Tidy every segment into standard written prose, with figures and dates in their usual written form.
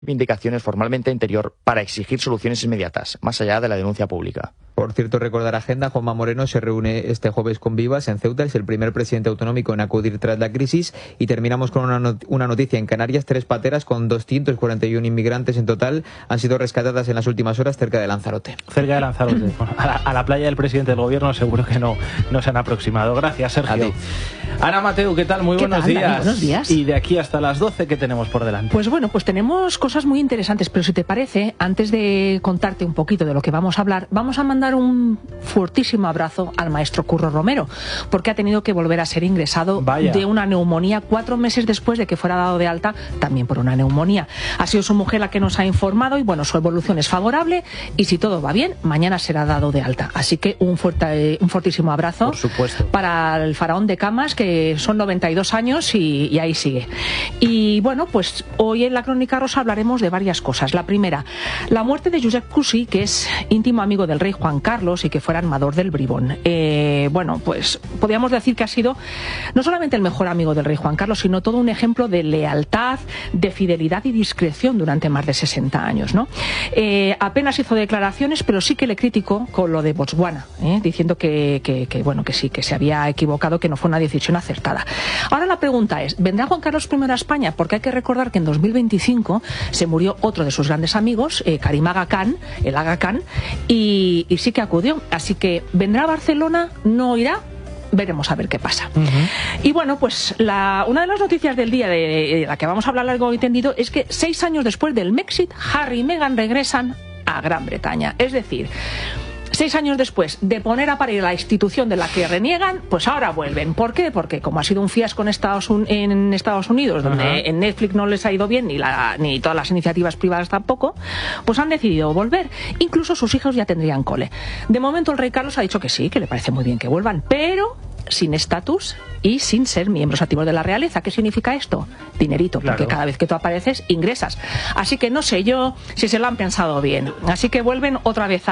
indicaciones formalmente a Interior para exigir soluciones inmediatas, más allá de la denuncia pública. Por cierto, recordar agenda, Juanma Moreno se reúne este jueves con Vivas en Ceuta, es el primer presidente autonómico en acudir tras la crisis, y terminamos con una noticia en Canarias. 3 pateras con 241 inmigrantes en total han sido rescatadas en las últimas horas cerca de Lanzarote. Cerca de Lanzarote. Bueno, a la playa del presidente del gobierno seguro que no se han aproximado. Gracias, Sergio. Ana Mateu, ¿qué tal? Muy buenos días. David? Buenos días. Y de aquí hasta las 12, ¿qué tenemos por delante? Pues bueno, pues tenemos cosas muy interesantes, pero si te parece, antes de contarte un poquito de lo que vamos a hablar, vamos a mandar un fuertísimo abrazo al maestro Curro Romero, porque ha tenido que volver a ser ingresado de una neumonía 4 meses después de que fuera dado de alta también por una neumonía. Ha sido su mujer la que nos ha informado y bueno, su evolución es favorable y si todo va bien, mañana será dado de alta. Así que un fortísimo abrazo, por supuesto, para el faraón de camas, que son 92 años y ahí sigue. Y bueno, pues hoy en la Crónica Rosa hablaremos de varias cosas. La primera, la muerte de Josep Cusi, que es íntimo amigo del rey Juan Carlos y que fuera armador del Bribón. Bueno, pues podríamos decir que ha sido no solamente el mejor amigo del rey Juan Carlos, sino todo un ejemplo de lealtad, de fidelidad y discreción durante más de 60 años, ¿no? Apenas hizo declaraciones, pero sí que le criticó con lo de Botswana, diciendo que sí, que se había equivocado, que no fue una decisión acertada. Ahora la pregunta es, ¿vendrá Juan Carlos I a España? Porque hay que recordar que en 2025 se murió otro de sus grandes amigos, Karim Aga Khan, el Aga Khan, y sí que acudió. Así que, ¿vendrá a Barcelona? ¿No irá? Veremos a ver qué pasa. Y bueno, pues una de las noticias del día de la que vamos a hablar largo y tendido es que 6 años después del Brexit, Harry y Meghan regresan a Gran Bretaña. Es decir, 6 años después de poner a parir la institución de la que reniegan, pues ahora vuelven. ¿Por qué? Porque como ha sido un fiasco en Estados Unidos, donde en Netflix no les ha ido bien, ni todas las iniciativas privadas tampoco, pues han decidido volver. Incluso sus hijos ya tendrían cole. De momento el rey Carlos ha dicho que sí, que le parece muy bien que vuelvan, pero sin estatus y sin ser miembros activos de la realeza. ¿Qué significa esto? Dinerito, porque cada vez que tú apareces, ingresas. Así que no sé yo si se lo han pensado bien. Así que vuelven otra vez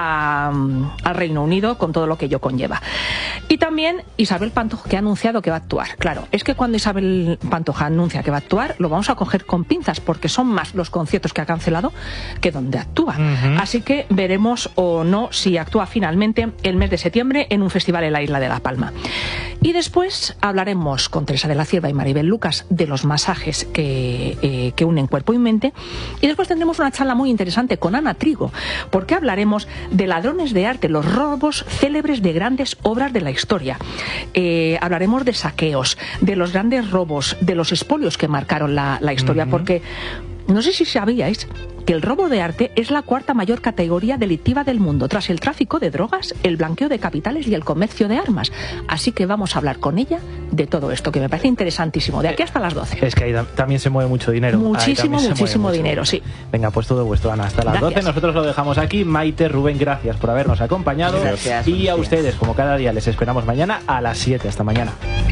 al Reino Unido con todo lo que ello conlleva. Y también Isabel Pantoja, que ha anunciado que va a actuar. Claro, es que cuando Isabel Pantoja anuncia que va a actuar, lo vamos a coger con pinzas, porque son más los conciertos que ha cancelado que donde actúa. Así que veremos o no si actúa finalmente el mes de septiembre en un festival en la isla de La Palma. Y después hablaremos con Teresa de la Cierva y Maribel Lucas de los masajes que unen cuerpo y mente. Y después tendremos una charla muy interesante con Ana Trigo, porque hablaremos de ladrones de arte, los robos célebres de grandes obras de la historia. Hablaremos de saqueos, de los grandes robos, de los expolios que marcaron la historia, porque no sé si sabíais que el robo de arte es la 4ª mayor categoría delictiva del mundo, tras el tráfico de drogas, el blanqueo de capitales y el comercio de armas. Así que vamos a hablar con ella de todo esto, que me parece interesantísimo, de aquí hasta las 12. Es que ahí también se mueve mucho dinero. Muchísimo dinero, sí. Venga, pues todo vuestro, Ana, hasta las 12. Nosotros lo dejamos aquí. Maite, Rubén, gracias por habernos acompañado. Gracias. Y a ustedes, como cada día, les esperamos mañana a las 7. Hasta mañana.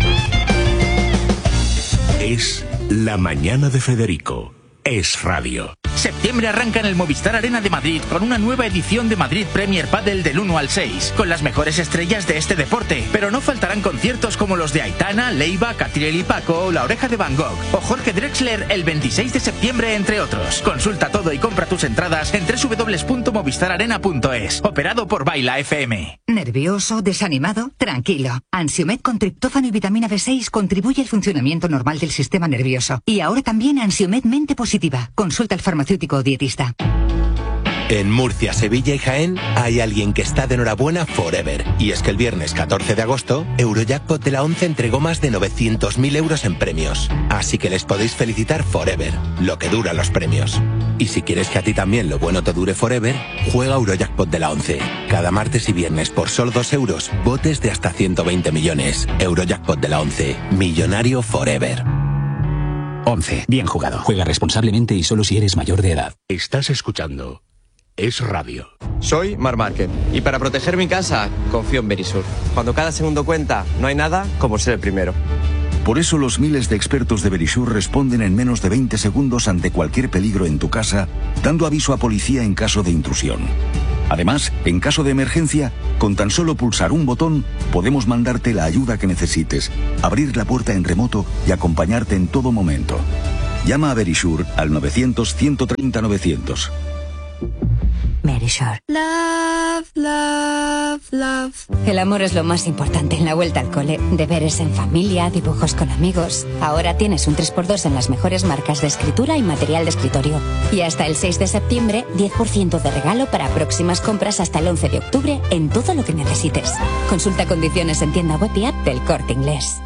Es la mañana de Federico. Es radio. Septiembre arranca en el Movistar Arena de Madrid con una nueva edición de Madrid Premier Padel del 1 al 6, con las mejores estrellas de este deporte. Pero no faltarán conciertos como los de Aitana, Leiva, Catriel y Paco, La Oreja de Van Gogh o Jorge Drexler el 26 de septiembre, entre otros. Consulta todo y compra tus entradas en www.movistararena.es. Operado por Baila FM. ¿Nervioso? ¿Desanimado? Tranquilo. Ansiomed con triptófano y vitamina B6 contribuye al funcionamiento normal del sistema nervioso. Y ahora también Ansiomed Mente Positiva. Consulta al farmacéutico o dietista. En Murcia, Sevilla y Jaén hay alguien que está de enhorabuena forever. Y es que el viernes 14 de agosto, Eurojackpot de la 11 entregó más de 900.000 euros en premios. Así que les podéis felicitar forever, lo que dura los premios. Y si quieres que a ti también lo bueno te dure forever, juega Eurojackpot de la 11. Cada martes y viernes por solo 2 euros, botes de hasta 120 millones. Eurojackpot de la 11. Millonario forever. 11. Bien jugado. Juega responsablemente y solo si eres mayor de edad. Estás escuchando Es Radio. Soy Marc Márquez y para proteger mi casa confío en Verisur. Cuando cada segundo cuenta, no hay nada como ser el primero. Por eso los miles de expertos de Verisur responden en menos de 20 segundos ante cualquier peligro en tu casa, dando aviso a policía en caso de intrusión. Además, en caso de emergencia, con tan solo pulsar un botón, podemos mandarte la ayuda que necesites, abrir la puerta en remoto y acompañarte en todo momento. Llama a Verisure al 900-130-900. Verisure. Love, love, love. El amor es lo más importante en la vuelta al cole. Deberes en familia, dibujos con amigos. Ahora tienes un 3x2 en las mejores marcas de escritura y material de escritorio. Y hasta el 6 de septiembre, 10% de regalo para próximas compras hasta el 11 de octubre en todo lo que necesites. Consulta condiciones en tienda web y app del Corte Inglés.